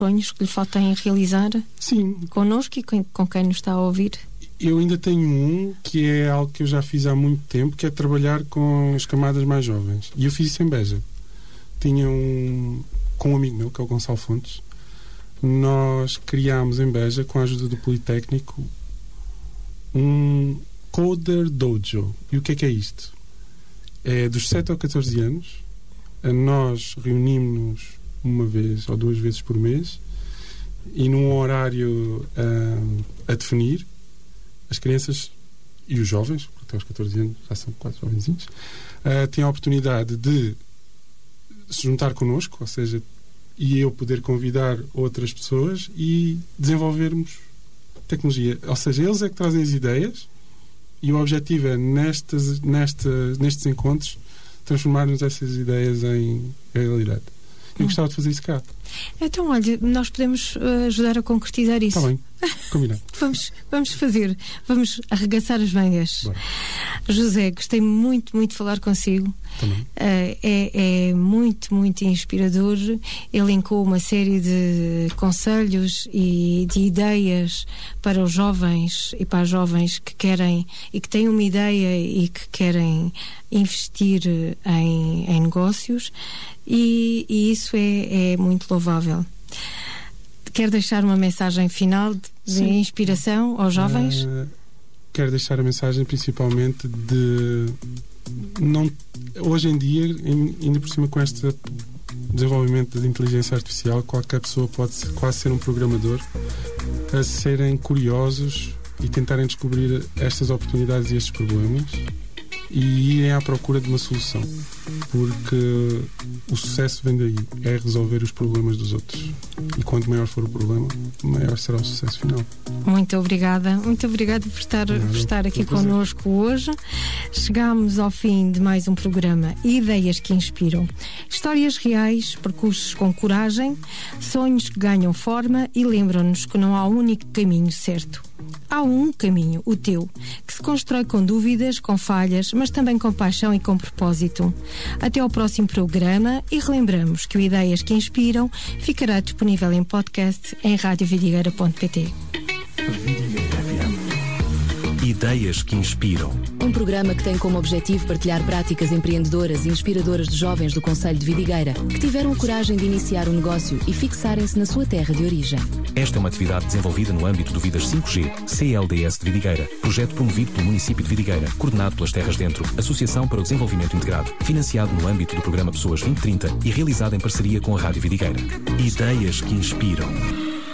sonhos que lhe faltem realizar? Sim. Connosco e com quem nos está a ouvir? Eu ainda tenho um que é algo que eu já fiz há muito tempo, que é trabalhar com as camadas mais jovens. E eu fiz isso em Beja. Tinha com um amigo meu, que é o Gonçalo Fontes. Nós criámos em Beja, com a ajuda do Politécnico, um Coder Dojo. E o que é isto? É dos 7 ou 14 anos. Nós reunimos-nos uma vez ou 2 vezes por mês e num horário a definir. As crianças e os jovens, porque até aos 14 anos já são quase jovenzinhos, têm a oportunidade de se juntar connosco, ou seja, e eu poder convidar outras pessoas e desenvolvermos tecnologia. Ou seja, eles é que trazem as ideias e o objetivo é, nestes encontros, transformarmos essas ideias em realidade. Eu gostava de fazer isso cá. Então, olha, nós podemos ajudar a concretizar isso. Está bem, combinado. Vamos fazer, vamos arregaçar as mangas. Bora. José, gostei muito de falar consigo. Também. É muito inspirador. Elencou uma série de conselhos e de ideias para os jovens e para as jovens que querem e que têm uma ideia e que querem investir em negócios, e isso é muito louvável. Quer deixar uma mensagem final de inspiração aos jovens? Quero deixar a mensagem principalmente de hoje em dia, ainda por cima com este desenvolvimento da inteligência artificial, qualquer pessoa pode quase ser um programador, a serem curiosos e tentarem descobrir estas oportunidades e estes problemas e irem à procura de uma solução, porque o sucesso vem daí, é resolver os problemas dos outros, e quanto maior for o problema, maior será o sucesso final. Muito obrigada por estar aqui connosco hoje. Chegámos ao fim de mais um programa Ideias que Inspiram. Histórias reais, percursos com coragem, sonhos que ganham forma e lembram-nos que não há um único caminho certo. Há um caminho, o teu, que se constrói com dúvidas, com falhas, mas também com paixão e com propósito. Até ao próximo programa, e relembramos que o Ideias que Inspiram ficará disponível em podcast em radiovidigueira.pt. Ideias que Inspiram. Um programa que tem como objetivo partilhar práticas empreendedoras e inspiradoras de jovens do concelho de Vidigueira que tiveram a coragem de iniciar um negócio e fixarem-se na sua terra de origem. Esta é uma atividade desenvolvida no âmbito do Vidas 5G, CLDS de Vidigueira, projeto promovido pelo município de Vidigueira, coordenado pelas Terras Dentro, Associação para o Desenvolvimento Integrado, financiado no âmbito do programa Pessoas 2030 e realizado em parceria com a Rádio Vidigueira. Ideias que Inspiram.